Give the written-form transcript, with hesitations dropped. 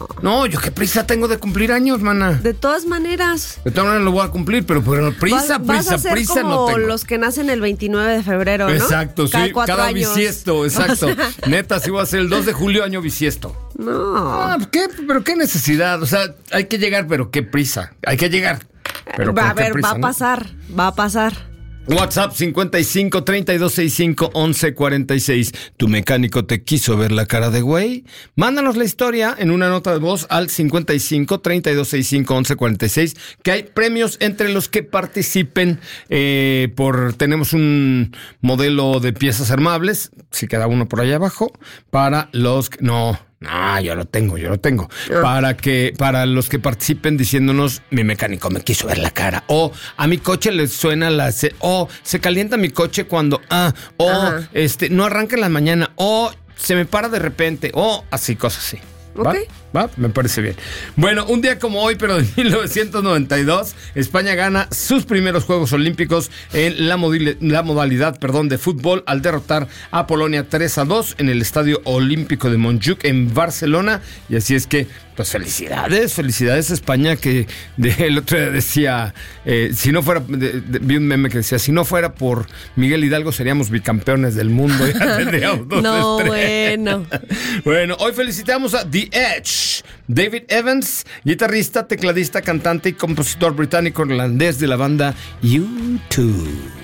No, yo qué prisa tengo de cumplir años, mana. De todas maneras. De todas maneras lo voy a cumplir, pero prisa Vas a ser prisa como no tengo. los que nacen el 29 de febrero, ¿no? Exacto, sí, cada años. bisiesto, exacto. Neta, sí voy a ser el 2 de julio, año bisiesto. No. Pero qué necesidad, o sea, hay que llegar, pero qué prisa, hay que llegar. Pero Va a ¿con qué ver, prisa, va a no? pasar. WhatsApp 55 32 65 11 46. ¿Tu mecánico te quiso ver la cara de güey? Mándanos la historia en una nota de voz al 55 32 65 11 46, que hay premios entre los que participen. Tenemos un modelo de piezas armables, si queda uno por allá abajo, para los que... No, yo lo tengo. Para los que participen diciéndonos, mi mecánico me quiso ver la cara. O a mi coche le suena se calienta mi coche cuando, no arranca en la mañana, o se me para de repente, o así, cosas así. ¿Va? Ok. ¿Va? Me parece bien. Bueno, un día como hoy, pero de 1992, España gana sus primeros Juegos Olímpicos en la modalidad de fútbol al derrotar a Polonia 3-2 en el Estadio Olímpico de Montjuic en Barcelona. Y así es que, pues felicidades a España, que el otro día decía, si no fuera, vi un meme que decía, si no fuera por Miguel Hidalgo seríamos bicampeones del mundo. Ya tendríamos 2 No, estrellas. Bueno, hoy felicitamos a The Edge. David Evans, guitarrista, tecladista, cantante y compositor británico-irlandés de la banda U2.